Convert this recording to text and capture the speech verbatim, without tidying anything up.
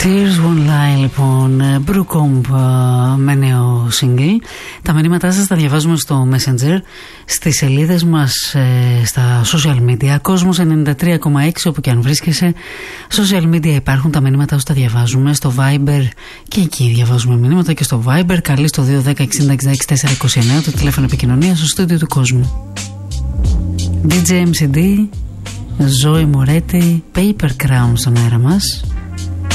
Tears Won't Lie, λοιπόν, Brookomb με νέο single. Τα μηνύματά σας τα διαβάζουμε στο Messenger, στις σελίδες μας, στα social media. Κόσμος ενενήντα τρία κόμμα έξι, όπου και αν βρίσκεσαι. Social media υπάρχουν, τα μηνύματα όσο τα διαβάζουμε. Στο Viber και εκεί διαβάζουμε μηνύματα, και στο Viber. Καλεί στο δύο ένα μηδέν εξήντα εξήντα έξι τετρακόσια είκοσι εννέα, το τηλέφωνο επικοινωνίας, στο στούντιο του κόσμου. ντι τζέι εμ σι ντι, Ζωή Μουρέτη, Paper Crown στον αέρα μας.